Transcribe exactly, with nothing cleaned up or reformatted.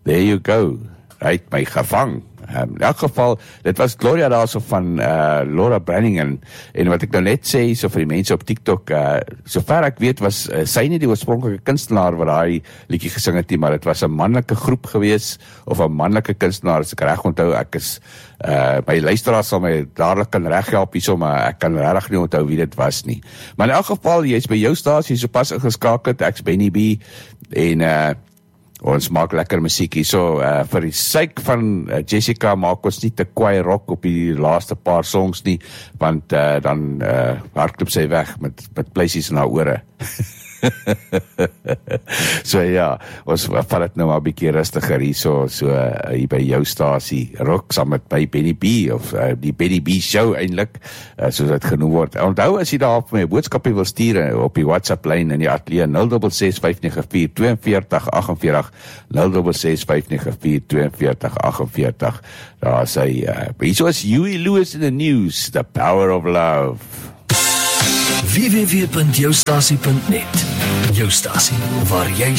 there you go, hy het my gevang. Um, in elk geval, dit was Gloria daar so van uh, Laura Branningen, en wat ek nou net sê, so vir die mense op TikTok, uh, sover ek weet, was uh, sy nie die oorspronklike kunstenaar wat daai liedjie gesing het nie, maar dit was 'n manlike groep gewees, of 'n manlike kunstenaar, as ek reg onthou, ek is, uh, my luisteraars sal my dadelik kan reg help hierso, maar ek kan regtig nie onthou wie dit was nie. Maar in elk geval, jy is by jou stasie, so pas ingeskakeld, ek's Benny B, en uh, ons maak lekker musiek hier, so uh, vir die syk van uh, Jessica maak ons nie te kwaai rock op die laaste paar songs nie, want uh, dan uh, hardloop sy weg met, met pleisies in haar ore. So ja, ons vat het nou maar 'n bietjie rustiger hier, so, so uh, hier by jou stasie, rock saam met by Benny B, of uh, die Benny B show eintlik, uh, soos dit genoem word. Onthou as jy daar vir my boodskapie wil stuur uh, op die WhatsApp lyn in die ateljee nul ses ses vyf nege vier twee vier agt vier nul ses ses vyf nege vier twee vier agt vier. Daar sê uh, hier is Huey Lewis in the news, The Power of Love. w w w punt jou stasie punt net. Jou stasie waar jy